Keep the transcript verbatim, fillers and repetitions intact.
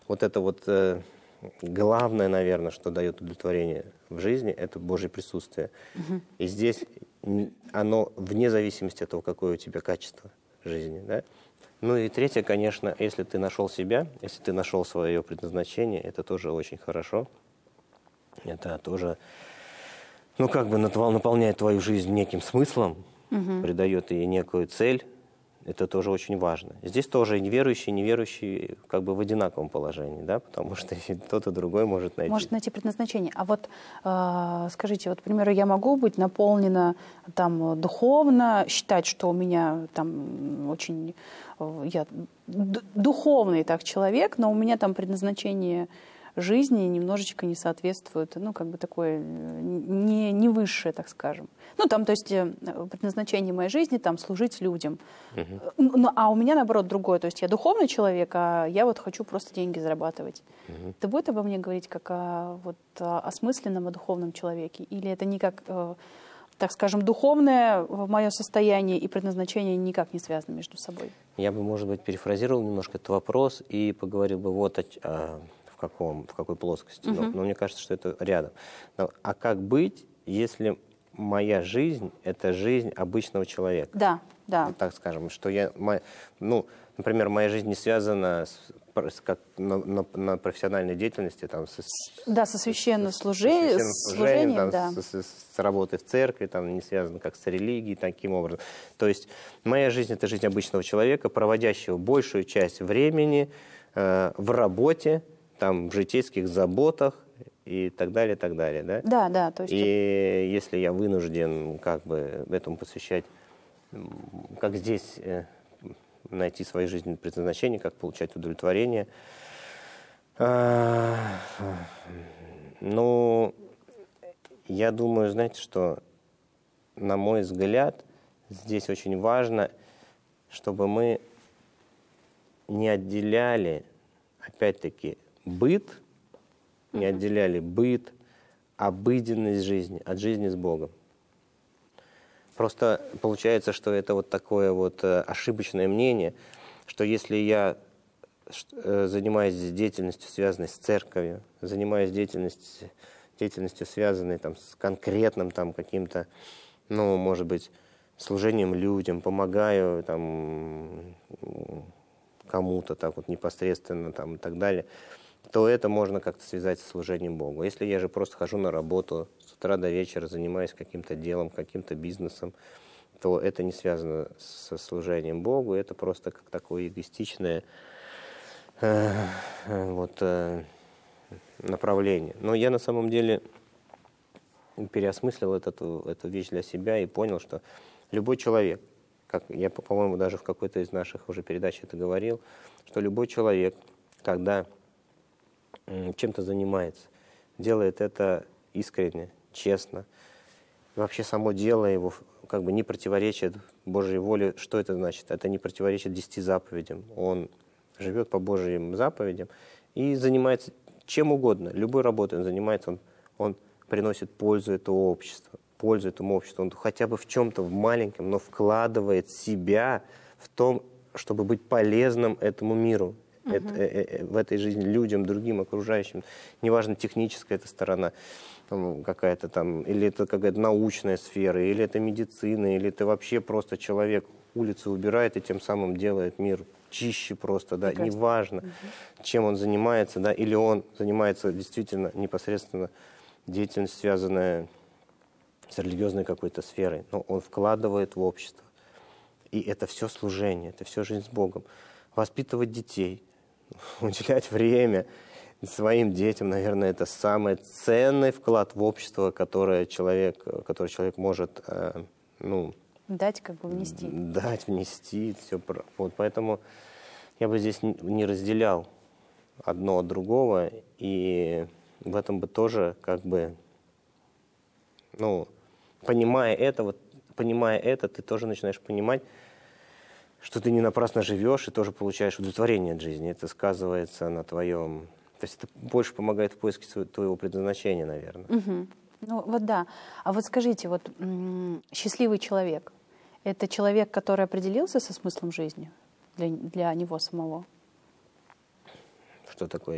вот это вот э, главное, наверное, что дает удовлетворение в жизни, это Божье присутствие. Угу. И здесь оно вне зависимости от того, какое у тебя качество жизни, да? Ну и третье, конечно, если ты нашел себя, если ты нашел свое предназначение, это тоже очень хорошо. Это тоже, ну как бы наполняет твою жизнь неким смыслом, угу. придает ей некую цель. Это тоже очень важно. Здесь тоже и неверующие, и неверующие как бы в одинаковом положении, да, потому что тот и другой может найти. Может найти предназначение. А вот э, скажите, вот, к примеру, я могу быть наполнена там духовно, считать, что у меня там очень, э, я духовный так человек, но у меня там предназначение жизни немножечко не соответствует, ну, как бы такое не, не высшее, так скажем. Ну, там, то есть, предназначение моей жизни, там, служить людям. Uh-huh. Ну, а у меня, наоборот, другое. То есть, я духовный человек, а я вот хочу просто деньги зарабатывать. Uh-huh. Это будет обо мне говорить как о, вот, о осмысленном, о духовном человеке? Или это никак, так скажем, духовное мое состояние и предназначение никак не связаны между собой? Я бы, может быть, перефразировал немножко этот вопрос и поговорил бы вот о... В, каком, в какой плоскости. Uh-huh. но, но мне кажется, что это рядом. Но, а как быть, если моя жизнь – это жизнь обычного человека? Да, да. Вот так скажем, что я, моя, ну, например, моя жизнь не связана с, с, как, на, на, на профессиональной деятельности, там, с, да, со священнослужением, служением, да. с, с, с работой в церкви, там, не связана как с религией, таким образом. То есть моя жизнь – это жизнь обычного человека, проводящего большую часть времени э, в работе, там, в житейских заботах и так далее, так далее, да? Да, да. То есть... И если я вынужден как бы этому посвящать, как здесь э, найти свое жизненное предназначение, как получать удовлетворение, а, ну, я думаю, знаете, что, на мой взгляд, здесь очень важно, чтобы мы не отделяли, опять-таки, быт, не отделяли быт, обыденность жизни от жизни с Богом. Просто получается, что это вот такое вот ошибочное мнение, что если я занимаюсь деятельностью, связанной с церковью, занимаюсь деятельностью, деятельностью связанной там, с конкретным там, каким-то, ну, может быть, служением людям, помогаю там, кому-то так вот непосредственно там, и так далее, то это можно как-то связать со служением Богу. Если я же просто хожу на работу с утра до вечера, занимаюсь каким-то делом, каким-то бизнесом, то это не связано со служением Богу, это просто как такое эгоистичное э, вот, э, направление. Но я на самом деле переосмыслил эту, эту вещь для себя и понял, что любой человек, как я, по-моему, даже в какой-то из наших уже передач это говорил, что любой человек, когда чем-то занимается, делает это искренне, честно. И вообще само дело его как бы не противоречит Божьей воле. Что это значит? Это не противоречит десяти заповедям. Он живет по Божьим заповедям и занимается чем угодно. Любой работой он занимается, он, он приносит пользу этому обществу, пользу этому обществу. Он хотя бы в чем-то, в маленьком, но вкладывает себя в том, чтобы быть полезным этому миру. Uh-huh. Это, э, э, в этой жизни людям, другим, окружающим. Неважно, техническая эта сторона там, какая-то там, или это какая-то научная сфера, или это медицина, или это вообще просто человек улицу убирает и тем самым делает мир чище просто, да, Прекрасно. Неважно, uh-huh. чем он занимается, да, или он занимается действительно непосредственно деятельностью, связанная с религиозной какой-то сферой, но он вкладывает в общество. И это все служение, это все жизнь с Богом. Воспитывать детей, уделять время своим детям, наверное, это самый ценный вклад в общество, которое человек, который человек может, э, ну... Дать, как бы внести. Дать, внести, все. Вот, поэтому я бы здесь не разделял одно от другого, и в этом бы тоже, как бы, ну, понимая это, вот, понимая это, ты тоже начинаешь понимать, что ты не напрасно живешь и тоже получаешь удовлетворение от жизни. Это сказывается на твоем... То есть это больше помогает в поиске твоего предназначения, наверное. Угу. Ну вот да. А вот скажите, вот м- счастливый человек — это человек, который определился со смыслом жизни для, для него самого? Что такое